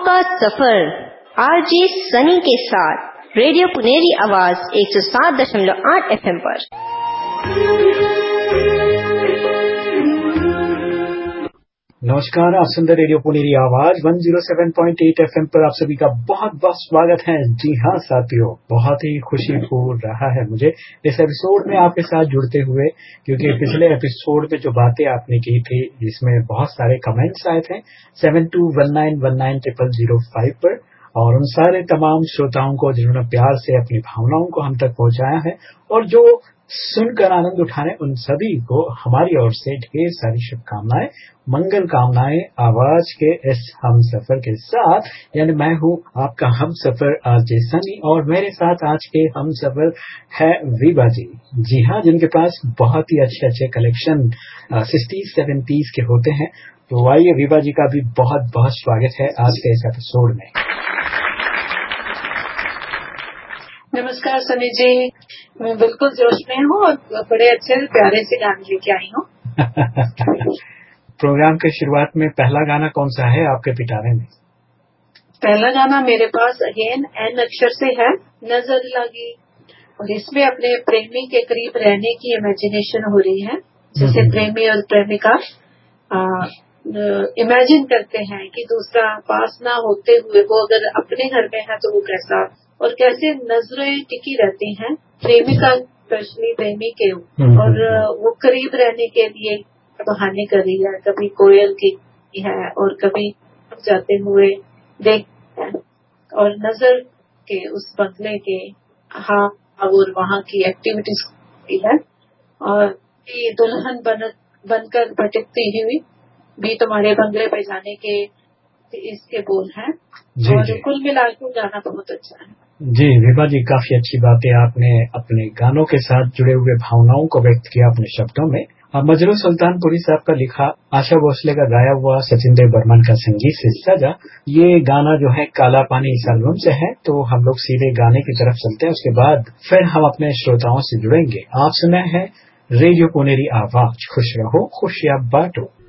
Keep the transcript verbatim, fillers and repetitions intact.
का सफर आरजे सनी के साथ रेडियो पुनेरी आवाज एक सौ सात दशमलव आठ एफ एम पर। नमस्कार, आप सुन रहे रेडियो पुनेरी आवाज एक सौ सात पॉइंट आठ एफएम पर। आप सभी का बहुत बहुत स्वागत है। जी हाँ साथियों, बहुत ही खुशी हो रहा है मुझे इस एपिसोड में आपके साथ जुड़ते हुए, क्योंकि पिछले एपिसोड में जो बातें आपने की थी जिसमें बहुत सारे कमेंट्स आए थे seven to one nine one nine triple zero five पर, और उन सारे तमाम श्रोताओं को जिन्होंने प्यार से अपनी भावनाओं को हम तक पहुंचाया है और जो सुनकर आनंद उठाने, उन सभी को हमारी ओर से ढेर सारी शुभकामनाएं, मंगल कामनाएं आवाज के इस हम सफर के साथ। यानी मैं हूँ आपका हम सफर आरजे सनी, और मेरे साथ आज के हम सफर है विभा जी। जी हाँ, जिनके पास बहुत ही अच्छे अच्छे कलेक्शन सिक्सटीज सेवेंटीज के होते हैं। तो आइए, विभा जी का भी बहुत बहुत स्वागत है आज के इस एपिसोड में। नमस्कार सनी जी, मैं बिल्कुल जोश में हूँ और बड़े अच्छे प्यारे से गाने लेके आई हूँ। प्रोग्राम के शुरुआत में पहला गाना कौन सा है आपके पिटारे में? पहला गाना मेरे पास अगेन एन अक्षर से है, नजर लगी, और इसमें अपने प्रेमी के करीब रहने की इमेजिनेशन हो रही है। जैसे प्रेमी और प्रेमिका इमेजिन करते हैं कि दूसरा पास ना होते हुए वो अगर अपने घर में है तो वो कैसा, और कैसे नजरें टिकी रहती हैं प्रेमिका स्पेशली प्रेमी के, और वो करीब रहने के लिए बहाने कर रही है। कभी कोयल की है और कभी जाते हुए देखते हैं, और नजर के उस बंगले के हाँ और वहाँ की एक्टिविटीज है, और दुल्हन बन बनकर भटकती हुई भी तुम्हारे बंगले पे जाने के इसके बोल हैं। और कुल मिलाकर गाना बहुत अच्छा है। जी विभा जी, काफी अच्छी बातें आपने अपने गानों के साथ जुड़े हुए भावनाओं को व्यक्त किया अपने शब्दों में। मजरू सुल्तानपुरी साहब का लिखा, आशा भोसले का गाया हुआ, सचिन देव बर्मन का संगीत से सजा, ये गाना जो है काला पानी इस एल्बम से है। तो हम लोग सीधे गाने की तरफ चलते हैं, उसके बाद फिर हम अपने श्रोताओं से जुड़ेंगे। आप सुना है रेडियो पुनेरी आवाज, खुश रहो खुशियां बांटो।